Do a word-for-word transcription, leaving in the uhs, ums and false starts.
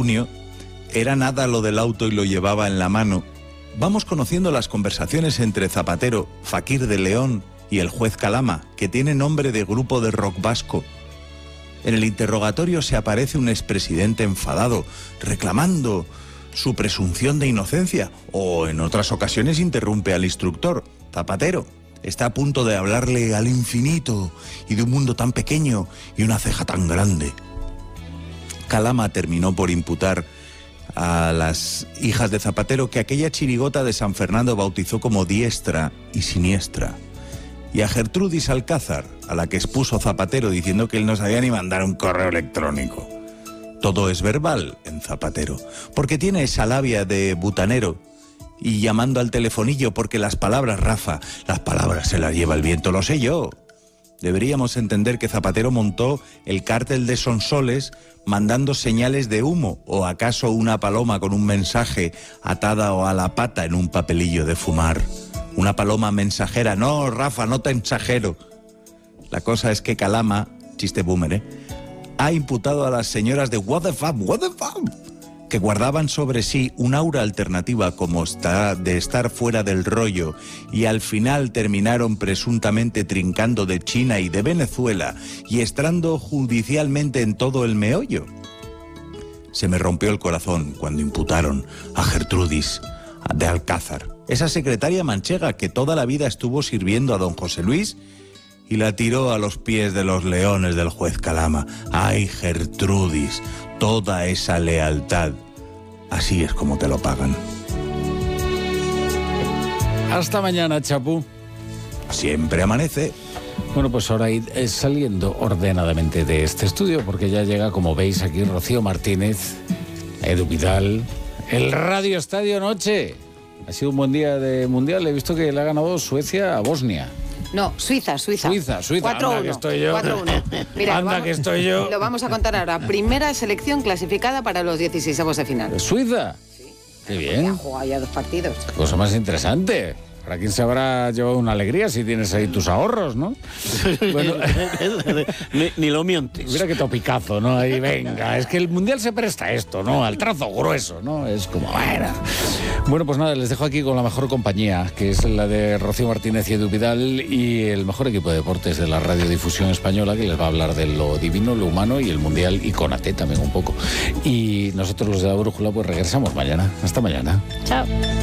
junio, era nada lo del auto y lo llevaba en la mano, vamos conociendo las conversaciones entre Zapatero, Fakir de León y el juez Calama, que tiene nombre de grupo de rock vasco. En el interrogatorio se aparece un expresidente enfadado, reclamando su presunción de inocencia, o en otras ocasiones interrumpe al instructor. Zapatero está a punto de hablarle al infinito y de un mundo tan pequeño y una ceja tan grande. Calama terminó por imputar a las hijas de Zapatero que aquella chirigota de San Fernando bautizó como diestra y siniestra, y a Gertrudis Alcázar, a la que expuso Zapatero diciendo que él no sabía ni mandar un correo electrónico. Todo es verbal en Zapatero, porque tiene esa labia de butanero, y llamando al telefonillo porque las palabras, Rafa, las palabras se las lleva el viento, lo sé yo. Deberíamos entender que Zapatero montó el cártel de Sonsoles mandando señales de humo, o acaso una paloma con un mensaje atada o a la pata en un papelillo de fumar. Una paloma mensajera. No, Rafa, no te exagero. La cosa es que Calama, chiste boomer, ¿eh?, ha imputado a las señoras de What the Fuck, What the Fuck, que guardaban sobre sí un aura alternativa como está de estar fuera del rollo, y al final terminaron presuntamente trincando de China y de Venezuela y estando judicialmente en todo el meollo. Se me rompió el corazón cuando imputaron a Gertrudis de Alcázar, esa secretaria manchega que toda la vida estuvo sirviendo a don José Luis, y la tiró a los pies de los leones del juez Calama. ¡Ay, Gertrudis! Toda esa lealtad. Así es como te lo pagan. Hasta mañana, Chapu. Siempre amanece. Bueno, pues ahora ir eh, saliendo ordenadamente de este estudio, porque ya llega, como veis aquí, Rocío Martínez, Edu Vidal, el Radio Estadio Noche. Ha sido un buen día de mundial. He visto que le ha ganado Suecia a Bosnia. No, Suiza, Suiza. Suiza, Suiza. cuatro uno. Anda que estoy yo. cuatro uno. Mira, Anda vamos, que estoy yo. Lo vamos a contar ahora. Primera selección clasificada para los dieciseisavos de final. ¿Suiza? Sí. Qué bien. Ya ha jugado ya dos partidos. Cosa más interesante. Para quién se habrá llevado una alegría si tienes ahí tus ahorros, ¿no? Bueno, ni, ni lo mientes. Mira qué topicazo, ¿no? Ahí, venga. Es que el Mundial se presta a esto, ¿no? Al trazo grueso, ¿no? Es como, bueno. Bueno, pues nada, les dejo aquí con la mejor compañía, que es la de Rocío Martínez y Edu Vidal, y el mejor equipo de deportes de la radiodifusión española, que les va a hablar de lo divino, lo humano y el Mundial, y con A T también un poco. Y nosotros, los de La Brújula, pues regresamos mañana. Hasta mañana. Chao.